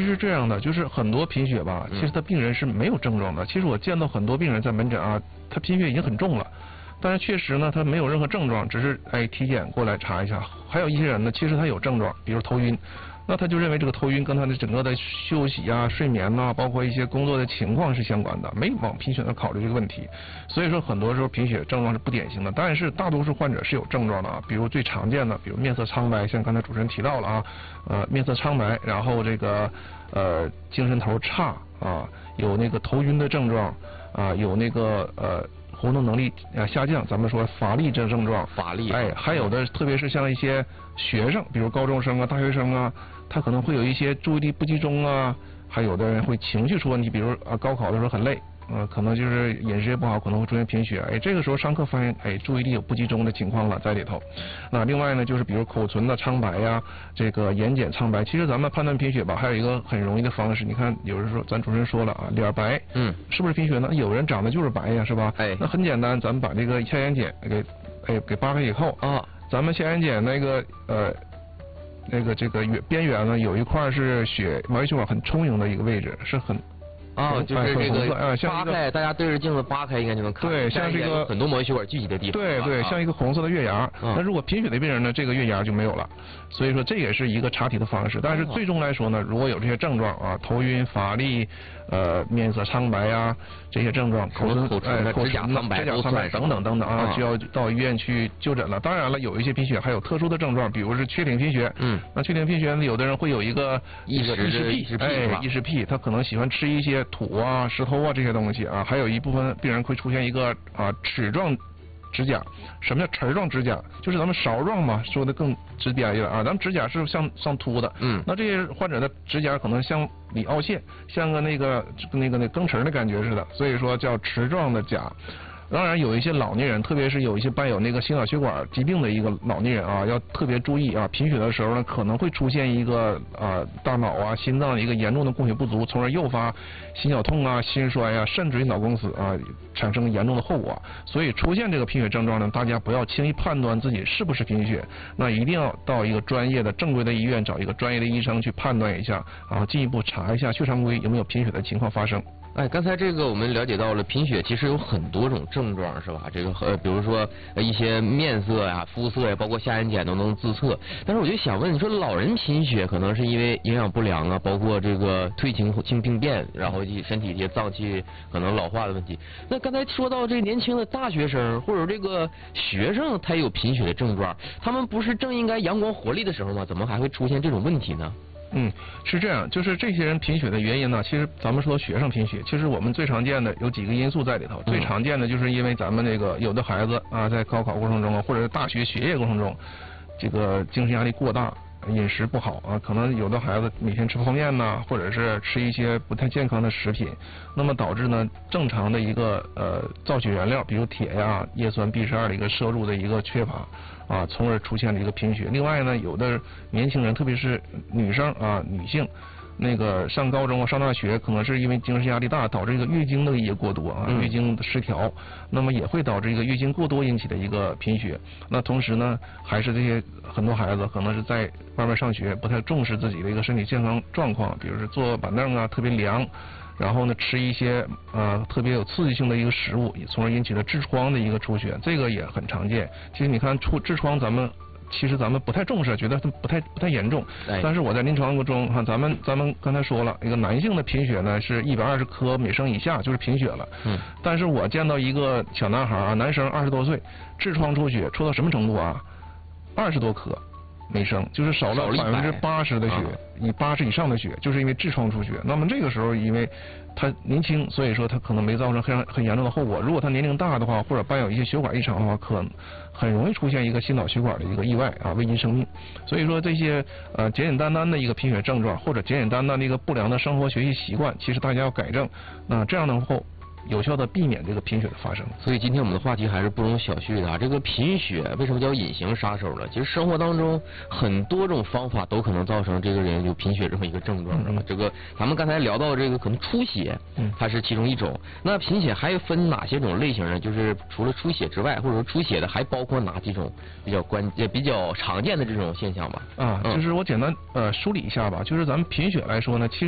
实是这样的，就是很多贫血吧，其实他病人是没有症状的。其实我见到很多病人在门诊啊，他贫血已经很重了，但是确实呢，他没有任何症状，只是体检过来查一下。还有一些人呢，其实他有症状，比如头晕。那他就认为这个头晕跟他的整个的休息啊、睡眠呐、包括一些工作的情况是相关的，没往贫血上考虑这个问题。所以说，很多时候贫血症状是不典型的，但是大多数患者是有症状的啊，比如最常见的，比如面色苍白，像刚才主持人提到了啊，面色苍白，然后这个精神头差啊，有那个头晕的症状啊，有那个活动能力下降，咱们说乏力这症状， 乏力， 还有的特别是像一些学生，比如高中生啊、大学生啊，他可能会有一些注意力不集中啊，还有的人会情绪出问题，比如高考的时候很累，可能就是饮食也不好，可能会出现贫血，这个时候上课发现注意力有不集中的情况了在里头。那另外呢，就是比如口唇的苍白呀，这个眼睑苍白，其实咱们判断贫血吧，还有一个很容易的方式，你看有人说，咱主持人说了啊，脸白，是不是贫血呢？有人长得就是白呀，是吧？那很简单，咱们把这个下眼睑给扒开以后啊，咱们下眼睑那个这个边缘呢，有一块是毛细血管很充盈的一个位置，是很。 就是这个扒开，大家对着镜子扒开应该就能看。 对，像是一个很多毛细血管聚集的地方。 对，像一个红色的月牙。那如果贫血的病人呢，这个月牙就没有了。所以说这也是一个查体的方式。但是最终来说呢，如果有这些症状啊，头晕、乏力、面色苍白啊这些症状，口唇、 指甲苍白等等啊，就要到医院去就诊了。当然了，有一些贫血还有特殊的症状，比如是缺铁贫血。那缺铁贫血呢，有的人会有一个异食癖，他可能喜欢吃一些土啊、石头啊这些东西啊，还有一部分病人会出现一个齿状指甲。什么叫齿状指甲？就是咱们勺状嘛，说的更直白一点啊，咱们指甲是像凸的。那这些患者的指甲可能像里凹陷，像个那个羹匙的感觉似的，所以说叫齿状的甲。当然有一些老年人，特别是有一些伴有那个心脑血管疾病的一个老年人啊，要特别注意啊，贫血的时候呢，可能会出现一个大脑啊、心脏的一个严重的供血不足，从而诱发心绞痛啊、心衰啊，甚至于脑梗死啊，产生严重的后果。所以出现这个贫血症状呢，大家不要轻易判断自己是不是贫血，那一定要到一个专业的正规的医院找一个专业的医生去判断一下，然后进一步查一下血常规有没有贫血的情况发生。 刚才这个我们了解到了贫血其实有很多种症状是吧？这个比如说一些面色呀、肤色呀，包括下眼睑都能自测。但是我就想问，你说老人贫血可能是因为营养不良啊，包括这个退行性病变，然后身体一些脏器可能老化的问题。那刚才说到这个年轻的大学生或者这个学生，他有贫血的症状，他们不是正应该阳光活力的时候吗？怎么还会出现这种问题呢？ 是这样，就是这些人贫血的原因呢，其实咱们说学生贫血，其实我们最常见的有几个因素在里头。最常见的就是因为咱们那个有的孩子啊，在高考过程中或者大学学业过程中，这个精神压力过大，饮食不好啊，可能有的孩子每天吃泡面呐，或者是吃一些不太健康的食品，那么导致呢正常的一个造血原料，比如铁呀、叶酸 B12的一个摄入的一个缺乏啊，从而出现了一个贫血。另外呢，有的年轻人，特别是女生啊、女性，那个上高中啊、上大学，可能是因为精神压力大，导致一个月经的一个过多啊，月经的失调，那么也会导致一个月经过多引起的一个贫血。那同时呢，还是这些很多孩子可能是在外面上学，不太重视自己的一个身体健康状况，比如说坐板凳啊特别凉，然后呢吃一些特别有刺激性的一个食物，从而引起了痔疮的一个出血，这个也很常见。其实你看痔疮，其实咱们不太重视，觉得它不太严重。但是我在临床中哈，咱们刚才说了，一个男性的贫血呢是120克每升以下就是贫血了。但是我见到一个小男孩啊，男生20多岁，痔疮出血出到什么程度啊？20多克每升，就是少了80%的血，以80以上的血，就是因为痔疮出血。那么这个时候，因为他年轻，所以说他可能没造成很严重的后果。如果他年龄大的话，或者伴有一些血管异常的话，很容易出现一个心脑血管的一个意外啊，危及生命。所以说这些简简单单的一个贫血症状，或者简简单单的一个不良的生活学习习惯，其实大家要改正。那这样的话，有效的避免这个贫血的发生。 所以今天我们的话题还是不容小觑的啊！这个贫血为什么叫隐形杀手呢？其实生活当中很多种方法都可能造成这个人有贫血这么一个症状，是吧？这个咱们刚才聊到这个可能出血，它是其中一种。那贫血还分哪些种类型呢？就是除了出血之外，或者说出血的还包括哪几种比较常见的这种现象吧？ 就是我简单梳理一下吧。就是咱们贫血来说呢，其实